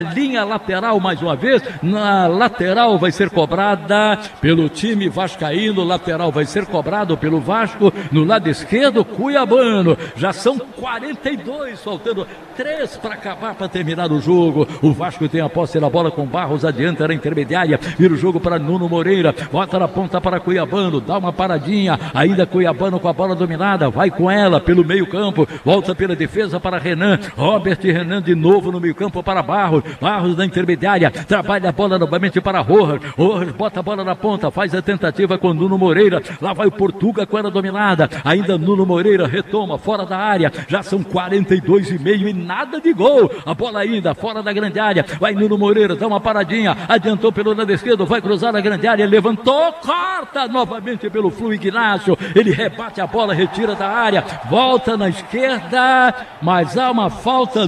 linha lateral mais uma vez, na lateral vai ser cobrada pelo time vascaíno, lateral vai ser cobrado pelo Vasco, no lado esquerdo, Cuiabano. Já são 42, faltando 3 para acabar, para terminar o jogo. O Vasco tem a posse da bola com Barros, adianta na intermediária, vira o jogo para Nuno Moreira, bota na ponta para Cuiabano, dá uma paradinha, ainda Cuiabano com a bola dominada, vai com ela pelo meio campo, volta pela defesa para Renan, Robert e Renan de novo no meio campo para Barros, Barros na intermediária, trabalha a bola novamente para Rojas, Rojas bota a bola na ponta, faz a tentativa com Nuno Moreira, lá vai o Portuga com ela dominada, ainda Nuno Moreira retoma fora da área, já são 42,5 e nada de gol, a bola ainda fora da grande área, vai Nuno Moreira, dá uma paradinha, adiantou pelo lado esquerdo, vai cruzar a grande área, levantou, corta novamente pelo Flu Ignácio, ele rebate a bola, retira da área, volta na esquerda, mas há uma falta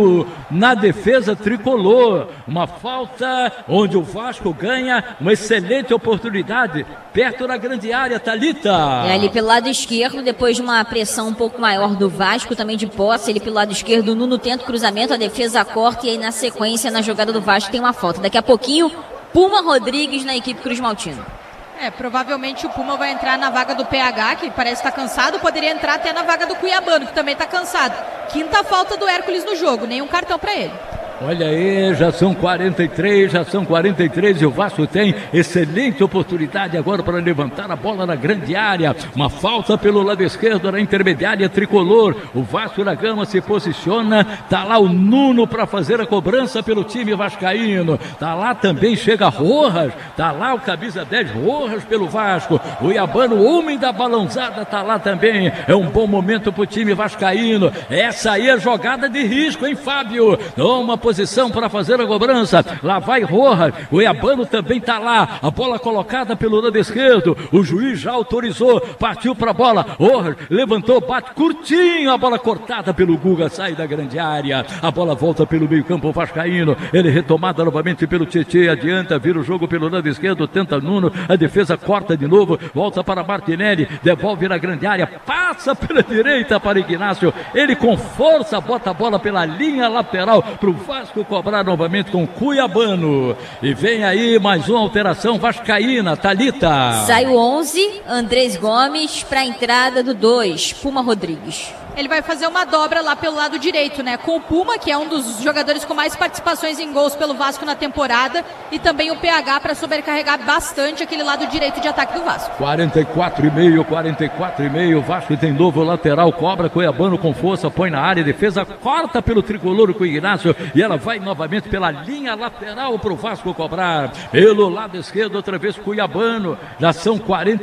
na defesa tricolor, uma falta onde o Vasco ganha uma excelente oportunidade, perto da grande área, Thalita. É ali pelo lado esquerdo, depois de uma pressão um pouco maior do Vasco, também de posse, ele pelo lado esquerdo, o Nuno tenta o cruzamento, a defesa corta e aí na sequência, na jogada do Vasco tem uma falta. Daqui a pouquinho, Puma Rodrigues na equipe Cruz Maltino. Provavelmente o Puma vai entrar na vaga do PH, que parece estar cansado, poderia entrar até na vaga do Cuiabano, que também está cansado. Quinta falta do Hércules no jogo, nenhum cartão para ele. Olha aí, já são 43 e o Vasco tem excelente oportunidade agora para levantar a bola na grande área. Uma falta pelo lado esquerdo na intermediária tricolor. O Vasco da Gama se posiciona, tá lá o Nuno para fazer a cobrança pelo time vascaíno. Tá lá também, chega Rojas, tá lá o camisa 10 Rojas pelo Vasco. O Iabano, o homem da balãozada, tá lá também. É um bom momento pro time vascaíno. Essa aí é jogada de risco, hein, Fábio? Uma posição para fazer a cobrança, lá vai Rojas, o Iabano também está lá, a bola colocada pelo lado esquerdo, o juiz já autorizou, partiu para a bola, Rojas levantou, bate curtinho, a bola cortada pelo Guga, sai da grande área, a bola volta pelo meio campo vascaíno, ele retomada novamente pelo Tietê, adianta, vira o jogo pelo lado esquerdo, tenta Nuno, a defesa corta de novo, volta para Martinelli, devolve na grande área, passa pela direita para Ignácio, ele com força bota a bola pela linha lateral para o Vasco cobrar novamente com Cuiabano. E vem aí mais uma alteração vascaína, Thalita. Sai o 11, Andrés Gomes para a entrada do 2, Puma Rodrigues. Ele vai fazer uma dobra lá pelo lado direito, né? Com o Puma, que é um dos jogadores com mais participações em gols pelo Vasco na temporada, e também o PH para sobrecarregar bastante aquele lado direito de ataque do Vasco. 44,5, o Vasco tem novo lateral, cobra Cuiabano com força, põe na área, defesa corta pelo tricolor com o Ignácio, e ela vai novamente pela linha lateral para o Vasco cobrar. Pelo lado esquerdo, outra vez Cuiabano, já são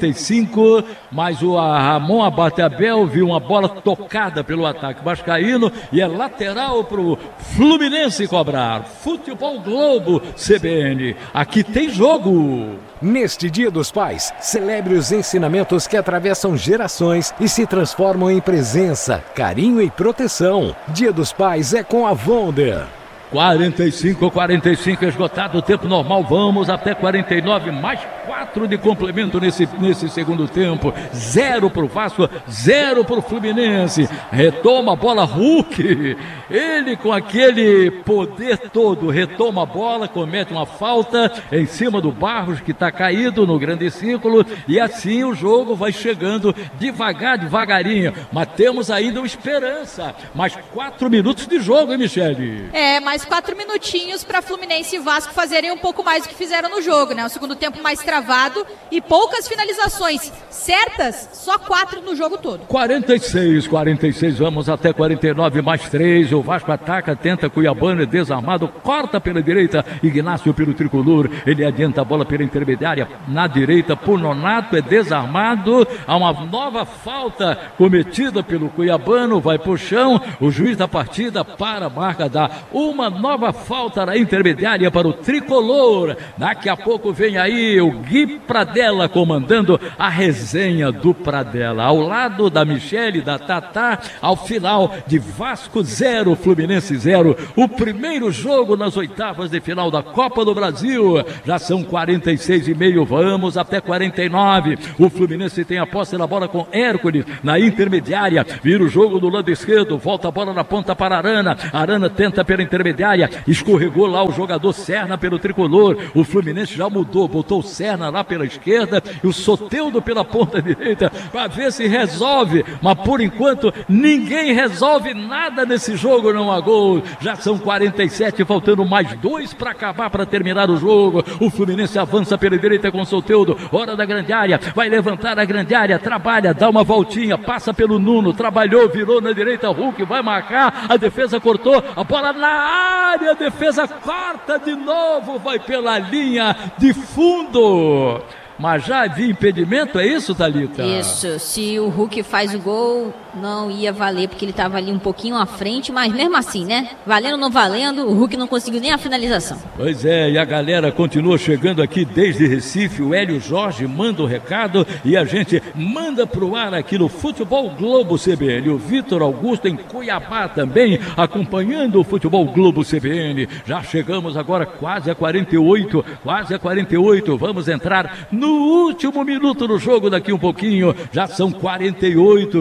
45, mas o Ramon Abateabel viu uma bola tocada pelo ataque vascaíno e é lateral para o Fluminense cobrar. Futebol Globo CBN, aqui tem jogo. Neste Dia dos Pais, celebre os ensinamentos que atravessam gerações e se transformam em presença, carinho e proteção. Dia dos Pais é com a Wonder. 45, esgotado o tempo normal, vamos até 49, mais 4 de complemento nesse segundo tempo, 0 para o Vasco, 0 para o Fluminense, retoma a bola Hulk, ele com aquele poder todo, retoma a bola, comete uma falta em cima do Barros que está caído no grande círculo, e assim o jogo vai chegando devagarinho, mas temos ainda uma esperança, mais 4 minutos de jogo, hein, Michele? Mais 4 minutinhos para Fluminense e Vasco fazerem um pouco mais do que fizeram no jogo, né? O segundo tempo mais travado e poucas finalizações certas, só 4 no jogo todo. 46, vamos até 49, mais 3, o Vasco ataca, tenta Cuiabano, é desarmado, corta pela direita, Ignácio pelo tricolor, ele adianta a bola pela intermediária, na direita por Nonato, é desarmado, há uma nova falta cometida pelo Cuiabano, vai pro chão, o juiz da partida para a marca da uma nova falta na intermediária para o tricolor. Daqui a pouco vem aí o Gui Pradella comandando a resenha do Pradella, ao lado da Michele, da Tatá, ao final de Vasco 0, Fluminense 0, o primeiro jogo nas oitavas de final da Copa do Brasil. Já são 46,5, vamos até 49, o Fluminense tem a posse da bola com Hércules na intermediária, vira o jogo do lado esquerdo, volta a bola na ponta para Arana, Arana tenta pela intermediária, grande área, escorregou lá o jogador Serna pelo tricolor, o Fluminense já mudou, botou o Serna lá pela esquerda e o Soteldo pela ponta direita, para ver se resolve, mas por enquanto ninguém resolve nada nesse jogo, não há gol, já são 47, faltando mais 2 para acabar, para terminar o jogo, o Fluminense avança pela direita com o Soteldo, hora da grande área, vai levantar a grande área, trabalha, dá uma voltinha, passa pelo Nuno, trabalhou, virou na direita, Hulk vai marcar, a defesa cortou, a bola na área, a defesa corta de novo, vai pela linha de fundo. Mas já havia impedimento, é isso, Thalita? Isso, se o Hulk faz o gol, não ia valer, porque ele estava ali um pouquinho à frente, mas mesmo assim, né? Valendo ou não valendo, o Hulk não conseguiu nem a finalização. Pois é, e a galera continua chegando aqui desde Recife, o Hélio Jorge manda o recado e a gente manda pro ar aqui no Futebol Globo CBN. O Vitor Augusto em Cuiabá também, acompanhando o Futebol Globo CBN. Já chegamos agora quase a 48, vamos entrar no último minuto do jogo daqui um pouquinho, já são 48,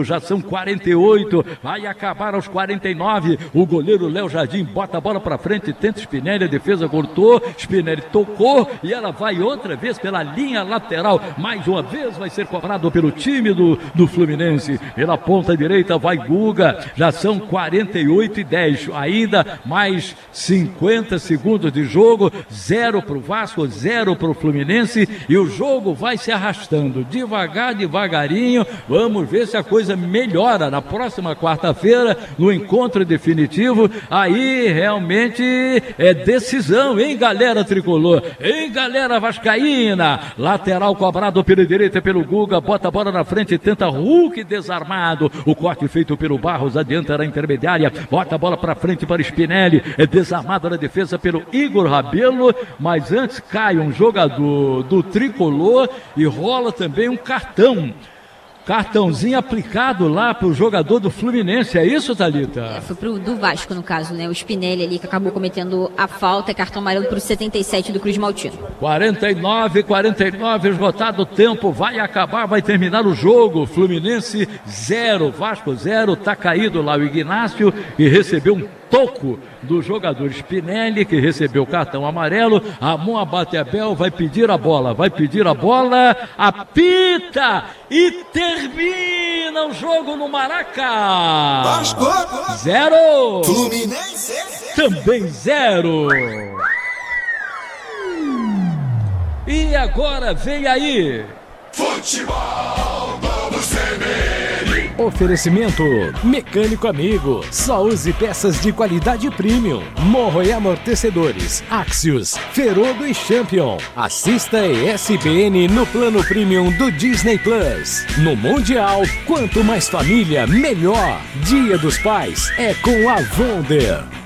vai acabar aos 49, o goleiro Léo Jardim bota a bola pra frente, tenta Spinelli, a defesa cortou, Spinelli tocou e ela vai outra vez pela linha lateral, mais uma vez vai ser cobrado pelo time do Fluminense, pela ponta direita vai Guga, já são 48-10, ainda mais 50 segundos de jogo, 0 pro Vasco, 0 pro Fluminense e o jogo vai se arrastando devagarinho, vamos ver se a coisa melhora na próxima quarta-feira, no encontro definitivo, aí realmente é decisão, hein, galera tricolor, hein, galera vascaína, lateral cobrado pela direita pelo Guga, bota a bola na frente, tenta Hulk desarmado, o corte feito pelo Barros, adianta na intermediária, bota a bola pra frente para Spinelli, é desarmado na defesa pelo Igor Rabelo, mas antes cai um jogador do tricolor e rola também um cartãozinho aplicado lá pro jogador do Fluminense, é isso, Thalita? Foi do Vasco, no caso, né? O Spinelli ali que acabou cometendo a falta, cartão amarelo pro 77 do Cruz Maltino. 49, esgotado o tempo, vai acabar, vai terminar o jogo, Fluminense 0, Vasco 0, tá caído lá o Ignácio e recebeu um toco do jogador Spinelli, que recebeu o cartão amarelo. Ramon Abateabel vai pedir a bola, apita e termina o jogo no Maraca. Vasco 0, Fluminense também 0. E agora vem aí Futebol Globo CBN. Oferecimento Mecânico Amigo, só use peças de qualidade premium. Morro e Amortecedores, Axios, Ferodo e Champion. Assista ESPN no plano premium do Disney Plus. No Mundial, quanto mais família, melhor. Dia dos Pais é com a Wonder.